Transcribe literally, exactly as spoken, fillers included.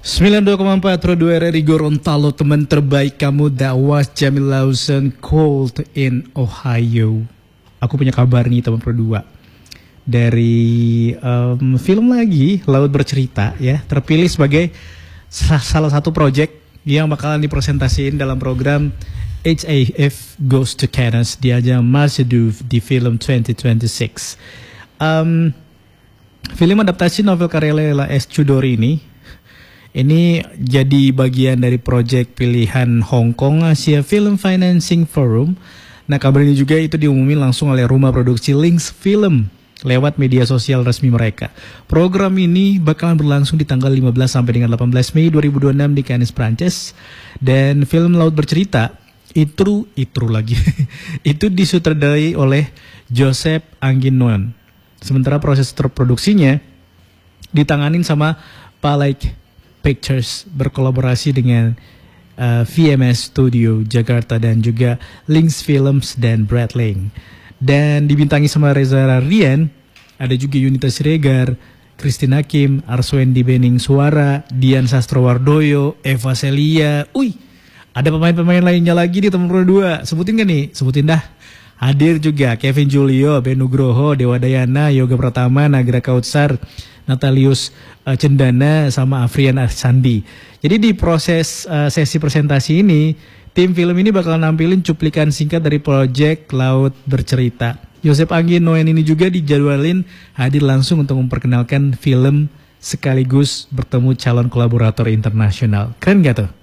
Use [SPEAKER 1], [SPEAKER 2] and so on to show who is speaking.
[SPEAKER 1] sembilan puluh dua koma empat Pro dua R R I Gorontalo, teman terbaik kamu. That was Jamil Lawson, Cold in Ohio. Aku punya kabar nih teman Pro dua. Dari um, film lagi, Laut Bercerita ya, terpilih sebagai salah satu project yang bakalan dipresentasiin dalam program H A F Goes to Cannes di ajang Marseduve di film dua ribu dua puluh enam. Um, film adaptasi novel karya Leila S. Chudori ini Ini jadi bagian dari proyek pilihan Hong Kong Asia Film Financing Forum. Nah, kabar ini juga itu diumumin langsung oleh rumah produksi Lynx Film lewat media sosial resmi mereka. Program ini bakalan berlangsung di tanggal lima belas sampai dengan delapan belas Mei dua ribu dua puluh enam di Cannes, Prancis. Dan film Laut Bercerita itu itu lagi itu disutradarai oleh Joseph Angin-Noen. Sementara proses terproduksinya ditanganin sama Palek Pictures berkolaborasi dengan uh, V M S Studio Jakarta dan juga Lynx Films dan Breitling. Dan dibintangi sama Reza Rardian, ada juga Yunita Siregar, Christine Hakim, Arswendi Bening Suara, Dian Sastrowardoyo, Eva Celia. Uy, ada pemain-pemain lainnya lagi di teman Pro dua. Sebutin gak nih? Sebutin dah. Hadir juga Kevin Julio, Ben Nugroho, Dewa Dayana, Yoga Pratama, Nagra Kautsar, Natalius uh, Cendana, sama Afrian Sandi. Jadi di proses uh, sesi presentasi ini, tim film ini bakal nampilin cuplikan singkat dari proyek Laut Bercerita. Joseph Angin-Noen ini juga dijadwalin hadir langsung untuk memperkenalkan film sekaligus bertemu calon kolaborator internasional. Keren gak tuh?